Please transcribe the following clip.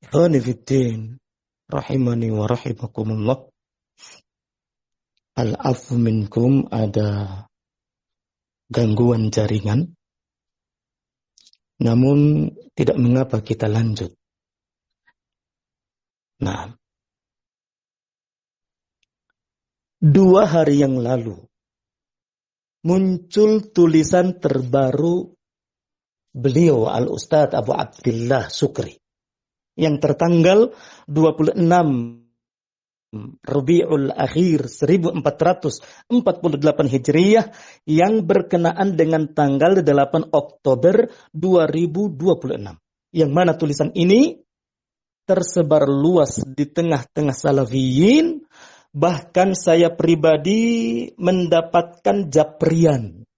Khonifiddin, rahimani wa rahimakumullah. Al-afu minkum, ada gangguan jaringan. Namun tidak mengapa kita lanjut. Nah, 2 hari yang lalu muncul tulisan terbaru beliau Al-Ustadz Abu Abdillah Sukri yang tertanggal 26 Rabiul Akhir 1448 Hijriyah yang berkenaan dengan tanggal 8 Oktober 2026. Yang mana tulisan ini tersebar luas di tengah-tengah salafiyin. Bahkan saya pribadi mendapatkan japrian